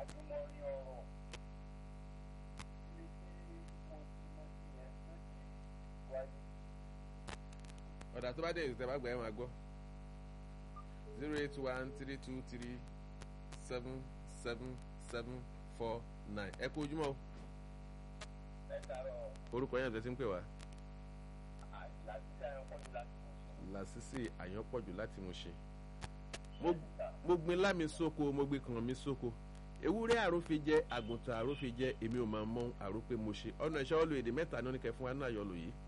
àjùmọ̀rin ọ̀rọ̀ ibi tí mo ti yẹn tó ti wáyé. ọ̀dà tó bá dé ìtẹ̀ bá gbà ẹ̀ máa gbọ́ 08132377749 ẹ kú ojúmọ́ o. ẹ dàrọ orúkọ yẹn tẹ́ ti ń pè wá. Lásìsí Àyànpọ̀jù láti Mùṣin. Lásìsí Àyànpọ̀jù láti Mùṣin. mo gbin lámi sóko mo gbin kàn mí sóko ewúrẹ́ àrófin jẹ àgùntàn àrófin jẹ èmi ò máa mọ àrópé mo ṣe ọ̀nà ìṣẹ́ ọlù èdè mẹ́ta ní oníkẹ́ fún wa náà yọlù yìí.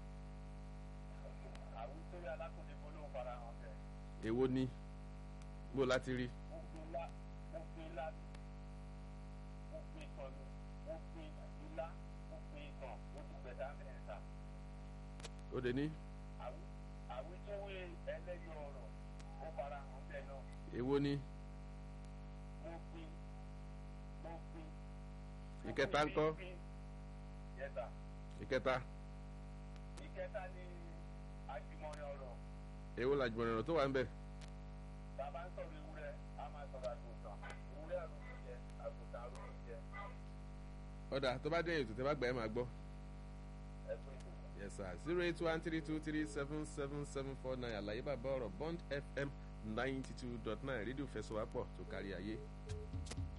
àwùjọ alákòóso gbólóhùn fara hàn bẹ́ẹ̀. èwo ni bó láti rí. mo gbin ilá mo gbin ìkànnì mo gbin ilá mo gbin ìkàn mo ti gbẹ̀dá mẹ́ta. ó dé ní. àwùjọwé ẹlẹ́yọ̀ ọ̀rọ̀ ó fara hàn bẹ́ẹ̀ náà. èwo ni. mo gbin. ìkẹta ńkọ́. yẹta. ìkẹta. ìkẹta ni àjùmọ̀rin ọ̀rọ̀. èwo làjùmọ̀rin ọ̀rọ̀ tó wà ń bẹ̀. bàbá ń sọ̀rọ̀ ewúrẹ́ a máa sọ̀rọ̀ àgùntàn ewúrẹ́ àròkè jẹ àgùntàn àròkè jẹ. ọ̀dà tó bá dé ètò tẹ́ bá gbà ẹ́ máa gbọ́. ẹ̀sùn ìdòwò. yes sir 08132377749 àlàyé bàbá ọ̀rọ̀ Bond FM 92.9 rédíò fẹsọ̀wápọ̀ tó kárí ayé.